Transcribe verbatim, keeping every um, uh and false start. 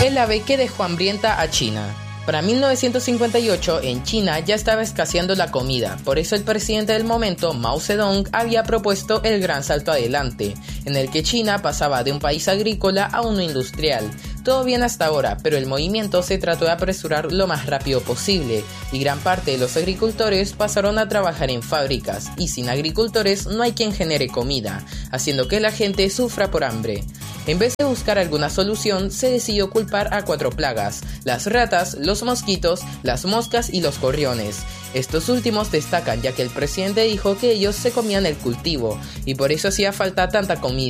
El ave que dejó hambrienta a China. Para mil novecientos cincuenta y ocho, en China ya estaba escaseando la comida, por eso el presidente del momento, Mao Zedong, había propuesto el gran salto adelante, en el que China pasaba de un país agrícola a uno industrial. Todo bien hasta ahora, pero el movimiento se trató de apresurar lo más rápido posible, y gran parte de los agricultores pasaron a trabajar en fábricas, y sin agricultores no hay quien genere comida, haciendo que la gente sufra por hambre. En vez de buscar alguna solución, se decidió culpar a cuatro plagas: las ratas, los mosquitos, las moscas y los gorriones. Estos últimos destacan ya que el presidente dijo que ellos se comían el cultivo, y por eso hacía falta tanta comida.